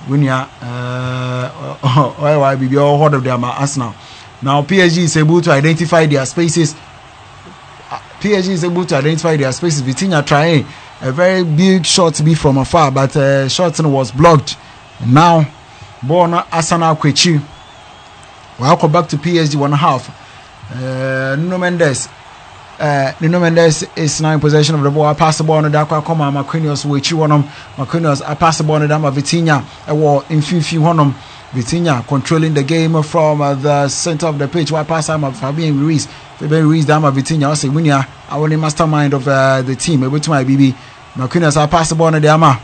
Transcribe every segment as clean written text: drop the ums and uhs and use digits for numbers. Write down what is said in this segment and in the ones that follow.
Winia why be all heard of them Arsenal. Now PSG is able to identify their spaces. Vitinha trying a very big shot to be from afar, but shot was blocked. Now Borna Arsenal Kwechi. Welcome back to PSG 1.5. Nuno Mendes is now in possession of the ball. I pass the ball on the Dakwa Koma Marquinhos which you want Marquinhos. I pass the ball on the Dama Vitinha. A war in few honum. Vitinha controlling the game from the center of the pitch. Why pass him Fabian Ruiz? Fabian Ruiz Dama Vitinha. I say Winia, I want the mastermind of the team. Able to my BB. Marquinhos. I pass the ball on the Dama.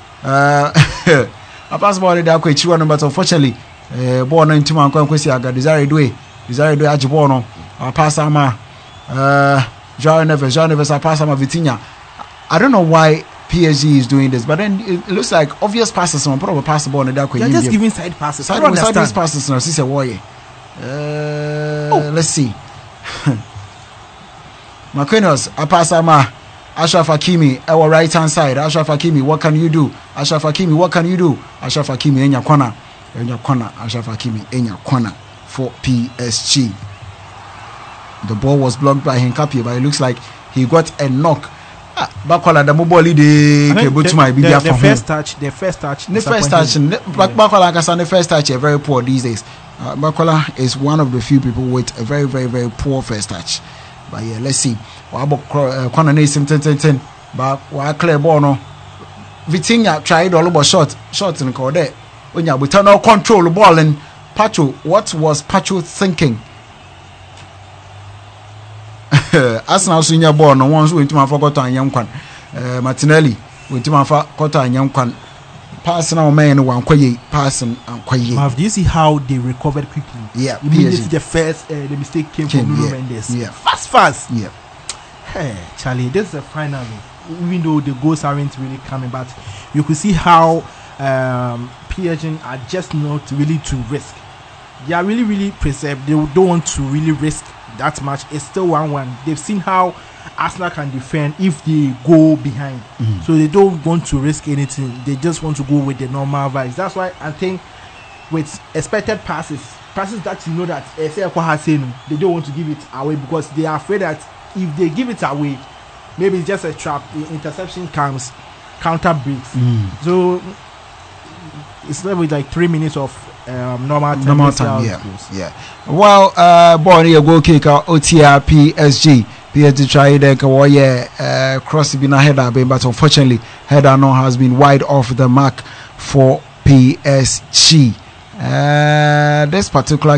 I pass the ball on the Dakwa which you want, but unfortunately, ball into my Kwesi Aga Desire Due Ajibono. I pass Ama. João Neves, I pass Ama Vitinha. I don't know why PSG is doing this, but then it looks like obvious passes. Someone probably pass the ball on the Dakwa. They're just giving side passes. Sideways passes now. See, Warrior. Let's see. Marquinhos, I pass Ama. Ashraf Hakimi, our right hand side. Ashraf Hakimi, what can you do? Ashraf Hakimi, Ashraf Hakimi, Enya corner. Ashraf Hakimi, Enya corner for PSG. The ball was blocked by Hincapié, but it looks like he got a knock. Bakola the mobile the first touch. The first touch is very poor these days. Bakola is one of the few people with a very, very, very poor first touch. But yeah, let's see. Corner name 10. But what clear ball no. Vitinha tried all about shot in corner. When you turn out control the ball and Pacho, what was Pacho thinking? Arsenal senior ball no one's going to my forgot on Yankwan. Martinelli went to my forgot on Yankwan. Passing our man one quay passing and quay. Do you see how they recovered quickly? Yeah, immediately the first the mistake came from Nuno Mendes. Yeah, fast. Yeah. Hey, Charlie, this is the final. Even though the goals aren't really coming, but you could see how PSG are just not really to risk. They are really preserved. They don't want to really risk that much. It's still 1-1. They've seen how Arsenal can defend if they go behind. So they don't want to risk anything. They just want to go with the normal vibes. That's why I think with expected passes that you know that they don't want to give it away because they are afraid that if they give it away, maybe it's just a trap. The interception comes, counter breaks. So it's left with like 3 minutes of normal time. Yeah. Well, born here goal kicker OTR PSG tried the cross been a header, but unfortunately header no has been wide off the mark for PSG. This particular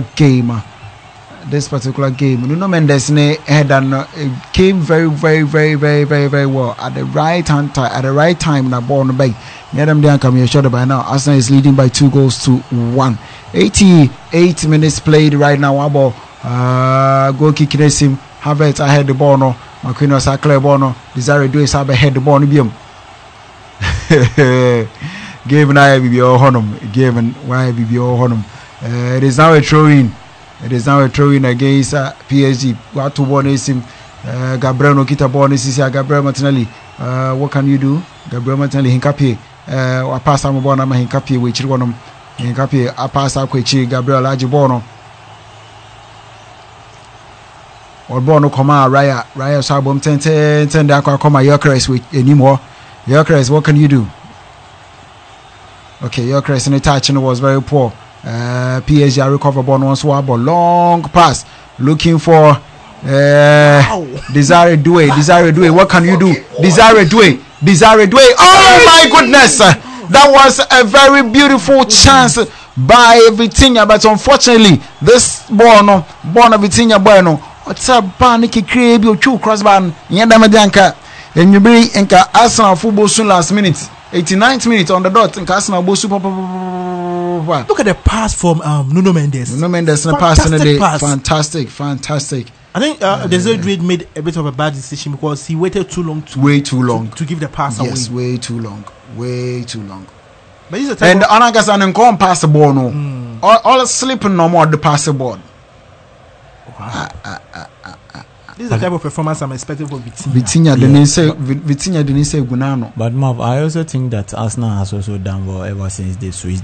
game, Nuno Mendes header came very well at the right hand time, at the right time. Na ball on the bay. Nedam Dian come here shot by now. Arsenal is leading by 2-1. 88 minutes played right now. Abo goal kick him. Havertz ahead the ball no. Marquinhos a clear ball no. Desire do is have ahead the ball no biom. Game na BB all honum. Game why BB all honum. It is now a throw-in. Against PSG. What to ball is him. Gabriel Nokita ball is Gabriel Martinelli. What can you do? Gabriel Martinelli Hincapié. I pass some ball na Hincapié which one Hincapié. I pass up which Gabriel Ajibono. Or Bono Koma Raya Sabum 10 da Koma Gyökeres with anymore. Gyökeres, what can you do? Okay, Gyökeres in the touch was very poor. PSG recover ball once swab long pass looking for Desire Doué. What can you do? Desire Doué. Oh my goodness, that was a very beautiful chance by Vitinha, but unfortunately this ball of Vitinha bueno what's up panic create your two crossbar yenda medianka and you bring enka Arsenal football soon last minute 89th minute on the dot and Arsenal go super. Look at the pass from Nuno Mendes. Fantastic. I think Desiree made a bit of a bad decision because he waited too long to give the pass away. Yes, way too long. But he's a and the Anagas and come pass the ball no. All sleeping no more the pass the ball. This is the type of performance I'm expecting for Vitinha didn't say Gunano. But Mav, I also think that Arsenal has also done well ever since they switched